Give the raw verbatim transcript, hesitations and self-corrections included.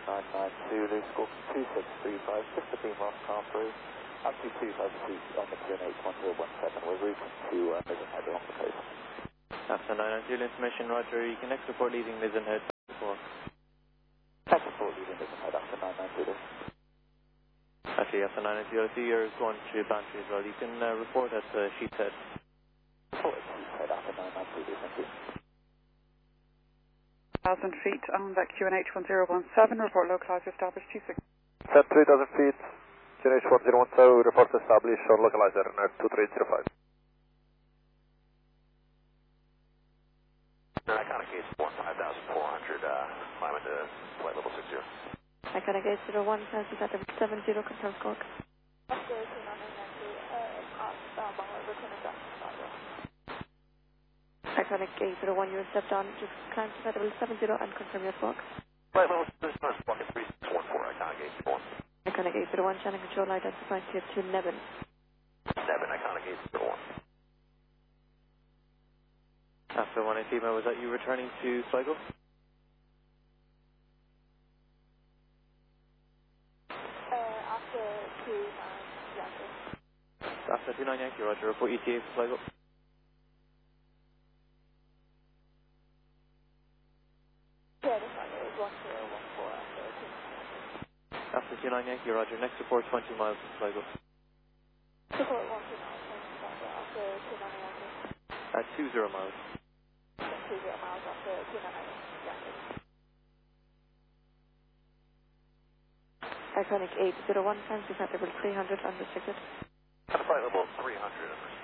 nine nine Zulu, score two six three five, just a beam off car through, up to two five two on the Q N H one zero one seven, we're routing to uh, Mizzen Head along the coast. After nine nine Zulu information, Roger, you can next report leaving Mizzen Head before. Thanks for leaving Mizzen Head after nine nine Zulu. Actually, after nine nine Zulu, I see you're going to Bantry as well. You can uh, report at uh, Sheepshead. Report at Sheepshead after nine nine Zulu, thank you. one thousand feet on that Q N H one zero one seven, report localizer established two six. Set three thousand feet, Q N H one zero one seven, report established on localizer N R two three zero five. Iconic gate one five thousand four hundred, uh, climb into flight level six zero. Iconic gate zero one, Fancy Cat seven zero, confirm squawk. Iconic gate zero one, you're stepped on, just climb to flight level seven zero and confirm your squawk. Flight level six zero, squawk at three six one four, Iconic gate one. Iconic gate zero one, channel control identified to to Nevin. Seven, Iconic gate zero one. After one eighty, was that you returning to Sligo? After two nine Yankee. After two nine Yankee, Roger, report E T A for Sligo. Yeah, this one is one zero one four after two nine. After two nine Yankee, Roger, next report twenty miles from Sligo. Support one two nine after two nine Yankee. At two zero miles. two zero miles after two nine Yankee. Iconic eight zero one, Fancy Cat level three hundred, unrestricted. Flight level three hundred, unrestricted.